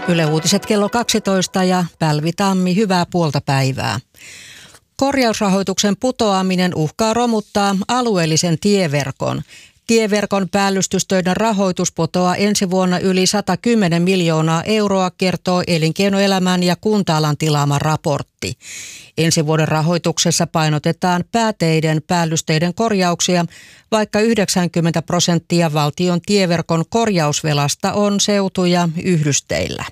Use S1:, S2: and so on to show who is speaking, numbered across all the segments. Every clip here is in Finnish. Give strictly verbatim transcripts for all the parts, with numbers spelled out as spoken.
S1: Yle Uutiset kello kaksitoista ja Pälvi Tammi, hyvää puolta päivää. Korjausrahoituksen putoaminen uhkaa romuttaa alueellisen tieverkon. Tieverkon päällystystöiden rahoitus putoaa ensi vuonna yli sata kymmenen miljoonaa euroa, kertoo elinkeinoelämän ja kunta-alan tilaama raportti. Ensi vuoden rahoituksessa painotetaan pääteiden päällysteiden korjauksia, vaikka yhdeksänkymmentä prosenttia valtion tieverkon korjausvelasta on seutu- ja yhdysteillä.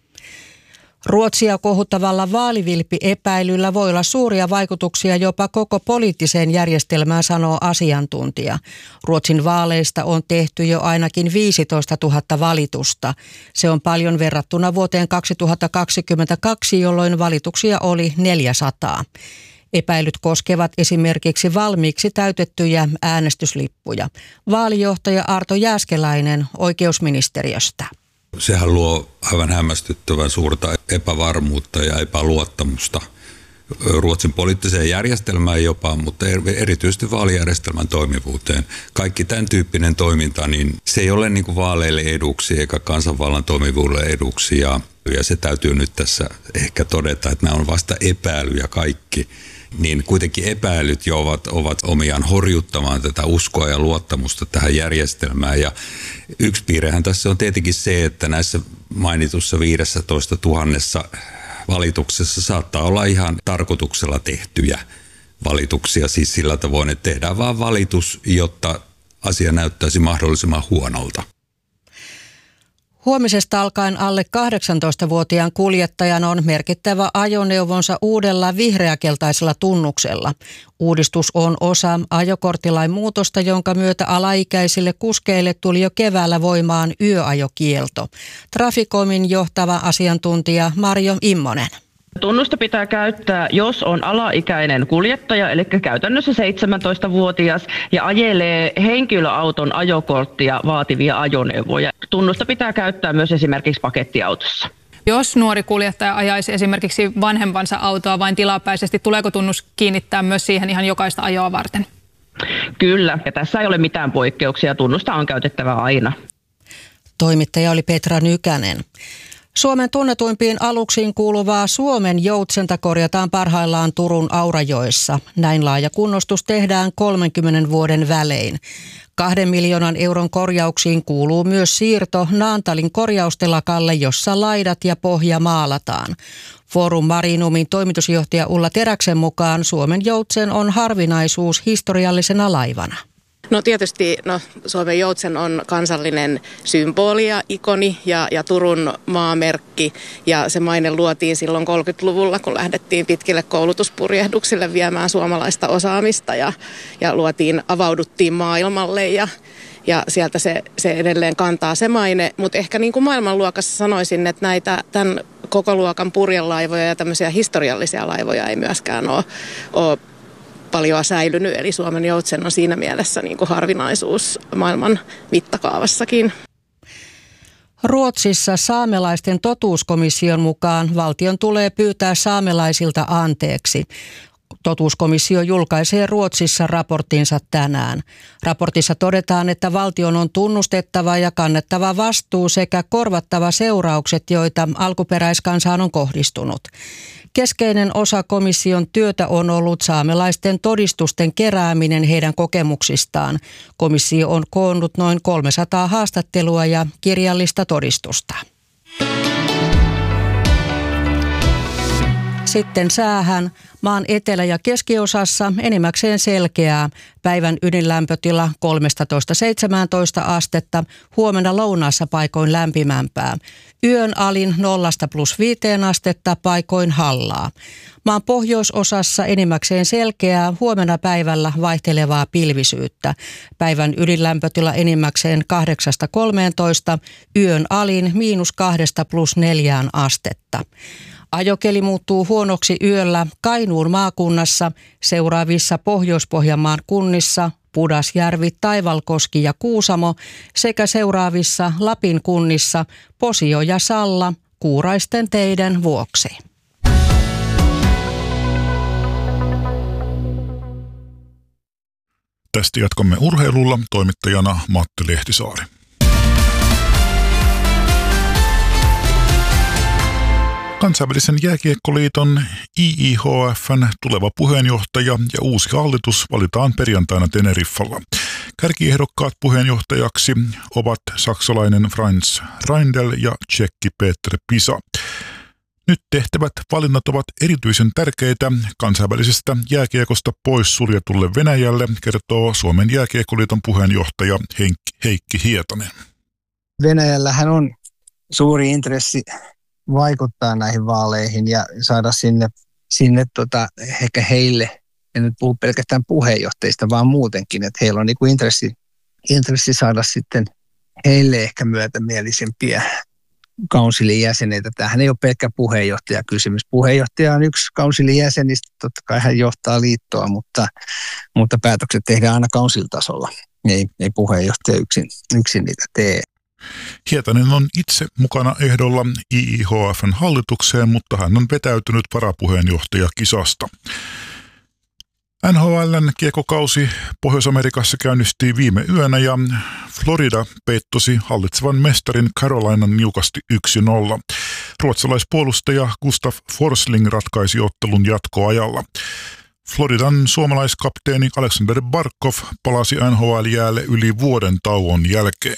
S1: Ruotsia kohuttavalla vaalivilppi-epäilyllä voi olla suuria vaikutuksia jopa koko poliittiseen järjestelmään, sanoo asiantuntija. Ruotsin vaaleista on tehty jo ainakin viisitoistatuhatta valitusta. Se on paljon verrattuna vuoteen kaksituhattakaksikymmentäkaksi, jolloin valituksia oli neljäsataa. Epäilyt koskevat esimerkiksi valmiiksi täytettyjä äänestyslippuja. Vaalijohtaja Arto Jääskeläinen oikeusministeriöstä.
S2: Sehän luo aivan hämmästyttävän suurta epävarmuutta ja epäluottamusta Ruotsin poliittiseen järjestelmään jopa, mutta erityisesti vaalijärjestelmän toimivuuteen. Kaikki tämän tyyppinen toiminta, niin se ei ole niin kuin vaaleille eduksi eikä kansanvallan toimivuudelle eduksi. Ja, ja se täytyy nyt tässä ehkä todeta, että nämä on vasta epäilyjä kaikki. Niin kuitenkin epäilyt jo ovat, ovat omiaan horjuttamaan tätä uskoa ja luottamusta tähän järjestelmään. Ja yksi piirrehän tässä on tietenkin se, että näissä mainitussa viisitoista tuhannessa valituksessa saattaa olla ihan tarkoituksella tehtyjä valituksia. Siis sillä tavoin, että tehdään vaan valitus, jotta asia näyttäisi mahdollisimman huonolta.
S1: Huomisesta alkaen alle kahdeksantoistavuotiaan kuljettajan on merkittävä ajoneuvonsa uudella vihreäkeltaisella tunnuksella. Uudistus on osa ajokorttilain muutosta, jonka myötä alaikäisille kuskeille tuli jo keväällä voimaan yöajokielto. Traficomin johtava asiantuntija Marjo Immonen.
S3: Tunnusta pitää käyttää, jos on alaikäinen kuljettaja, eli käytännössä seitsemäntoistavuotias, ja ajelee henkilöauton ajokorttia vaativia ajoneuvoja. Tunnusta pitää käyttää myös esimerkiksi pakettiautossa.
S4: Jos nuori kuljettaja ajaisi esimerkiksi vanhempansa autoa vain tilapäisesti, tuleeko tunnus kiinnittää myös siihen ihan jokaista ajoa varten?
S3: Kyllä, ja tässä ei ole mitään poikkeuksia. Tunnusta on käytettävä aina.
S1: Toimittaja oli Petra Nykänen. Suomen tunnetuimpiin aluksiin kuuluvaa Suomen joutsenta korjataan parhaillaan Turun Aurajoessa. Näin laaja kunnostus tehdään kolmenkymmenen vuoden välein. Kahden miljoonan euron korjauksiin kuuluu myös siirto Naantalin korjaustelakalle, jossa laidat ja pohja maalataan. Forum Marinumin toimitusjohtaja Ulla Teräksen mukaan Suomen joutsen on harvinaisuus historiallisena laivana.
S5: No tietysti no, Suomen joutsen on kansallinen symboli ja ikoni ja, ja Turun maamerkki. Ja se maine luotiin silloin kolmekymmentäluvulla, kun lähdettiin pitkille koulutuspurjehduksille viemään suomalaista osaamista ja, ja luotiin, avauduttiin maailmalle ja, ja sieltä se, se edelleen kantaa se maine. Mutta ehkä niin kuin maailmanluokassa sanoisin, että näitä tämän koko luokan purjelaivoja ja tämmöisiä historiallisia laivoja ei myöskään ole, ole paljon säilynyt, eli Suomen joutsen on siinä mielessä niin kuin harvinaisuus maailman mittakaavassakin.
S1: Ruotsissa saamelaisten totuuskomission mukaan valtion tulee pyytää saamelaisilta anteeksi. Totuuskomissio julkaisee Ruotsissa raporttinsa tänään. Raportissa todetaan, että valtion on tunnustettava ja kannettava vastuu sekä korvattava seuraukset, joita alkuperäiskansaan on kohdistunut. Keskeinen osa komission työtä on ollut saamelaisten todistusten kerääminen heidän kokemuksistaan. Komissio on koonnut noin kolmesataa haastattelua ja kirjallista todistusta. Sitten säähän. Maan etelä- ja keskiosassa enimmäkseen selkeää. Päivän ydinlämpötila kolmetoista seitsemäntoista astetta, huomenna lounaassa paikoin lämpimämpää. Yön alin nollasta plus viiteen astetta, paikoin hallaa. Maan pohjoisosassa enimmäkseen selkeää, huomenna päivällä vaihtelevaa pilvisyyttä. Päivän ydinlämpötila enimmäkseen kahdeksasta kolmeentoista, yön alin miinus kahdesta plus neljään astetta. Ajokeli muuttuu huonoksi yöllä Kainuun maakunnassa, seuraavissa Pohjois-Pohjanmaan kunnissa Pudasjärvi, Taivalkoski ja Kuusamo sekä seuraavissa Lapin kunnissa Posio ja Salla kuuraisten teiden vuoksi.
S6: Tästä jatkamme urheilulla, toimittajana Matti Lehtisaari. Kansainvälisen jääkiekkoliiton I I H F:n tuleva puheenjohtaja ja uusi hallitus valitaan perjantaina Teneriffalla. Kärkiehdokkaat puheenjohtajaksi ovat saksalainen Franz Reindl ja tšekki Petr Pisa. Nyt tehtävät valinnat ovat erityisen tärkeitä kansainvälisestä jääkiekosta pois suljetulle Venäjälle, kertoo Suomen jääkiekkoliiton puheenjohtaja Heikki Hietanen.
S7: Venäjällähän on suuri intressi vaikuttaa näihin vaaleihin ja saada sinne, sinne tota, ehkä heille, en nyt puhu pelkästään puheenjohtajista, vaan muutenkin, että heillä on niinku intressi, intressi saada sitten heille ehkä myötämielisempiä kaunsilin jäseneitä. Tämähän ei ole pelkkä puheenjohtajakysymys. Puheenjohtaja on yksi kaunsilin jäsenistä, totta kai hän johtaa liittoa, mutta, mutta päätökset tehdään aina kaunsiltasolla. Ei, ei puheenjohtaja yksin, yksin niitä tee.
S6: Hietanen on itse mukana ehdolla I I H F:n hallitukseen, mutta hän on vetäytynyt varapuheenjohtajakisasta. N H L:n kiekokausi Pohjois-Amerikassa käynnistyi viime yönä ja Florida peittosi hallitsevan mestarin Carolinan niukasti yksi nolla. Ruotsalaispuolustaja Gustav Forsling ratkaisi ottelun jatkoajalla. Floridan suomalaiskapteeni Alexander Barkov palasi N H L-jäälle yli vuoden tauon jälkeen.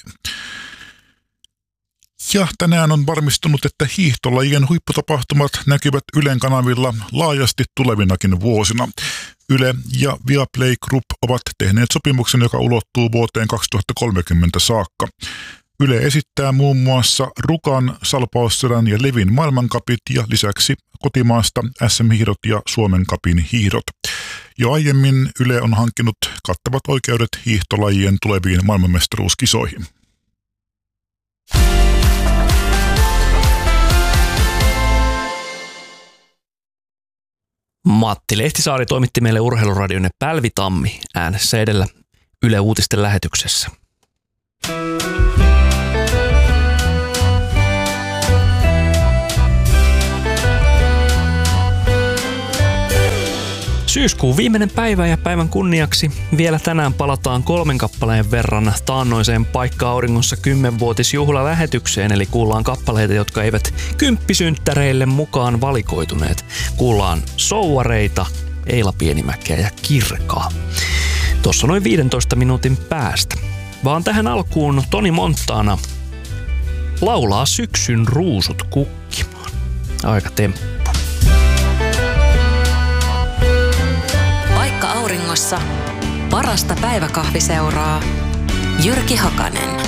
S6: Ja tänään on varmistunut, että hiihtolajien huipputapahtumat näkyvät Ylen kanavilla laajasti tulevinakin vuosina. Yle ja Viaplay Group ovat tehneet sopimuksen, joka ulottuu vuoteen kaksituhattakolmekymmentä saakka. Yle esittää muun muassa Rukan, Salpausselän ja Levin maailmankapit ja lisäksi kotimaasta S M-hiihdot ja Suomen kapin hiihdot. Jo aiemmin Yle on hankkinut kattavat oikeudet hiihtolajien tuleviin maailmanmestaruuskisoihin.
S8: Matti Lehtisaari toimitti meille urheiluradionne Pälvi-Tammi äänessä edellä Yle Uutisten lähetyksessä. Syyskuun viimeinen päivä ja päivän kunniaksi vielä tänään palataan kolmen kappaleen verran taannoiseen Paikka auringossa kymmenvuotisjuhlalähetykseen, eli kuullaan kappaleita, jotka eivät kymppisynttäreille mukaan valikoituneet. Kuullaan Souareita, Eila Pienimäkeä ja Kirkaa. Tuossa noin viidentoista minuutin päästä. Vaan tähän alkuun Toni Montana laulaa syksyn ruusut kukkimaan. Aika temppu.
S9: Paikka auringossa parasta päiväkahviseuraa Jyrki Hakanen.